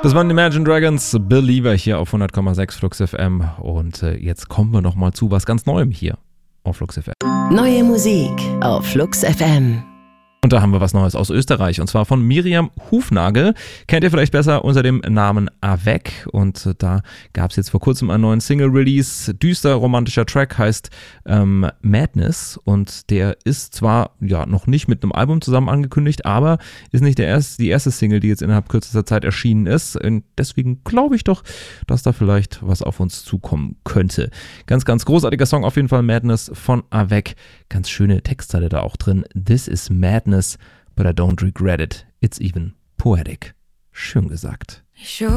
Das waren Imagine Dragons, Believer hier auf 100,6 Flux FM. Und jetzt kommen wir nochmal zu was ganz Neuem hier auf Flux FM. Neue Musik auf Flux FM. Und da haben wir was Neues aus Österreich, und zwar von Miriam Hufnagel. Kennt ihr vielleicht besser unter dem Namen Avec. Und da gab es jetzt vor kurzem einen neuen Single-Release. Düster romantischer Track, heißt Madness. Und der ist zwar noch nicht mit einem Album zusammen angekündigt, aber ist nicht die erste Single, die jetzt innerhalb kürzester Zeit erschienen ist. Und deswegen glaube ich doch, dass da vielleicht was auf uns zukommen könnte. Ganz, ganz großartiger Song auf jeden Fall, Madness von Avec. Ganz schöne Textzeile da auch drin. This is madness, but I don't regret it. It's even poetic. Schön gesagt.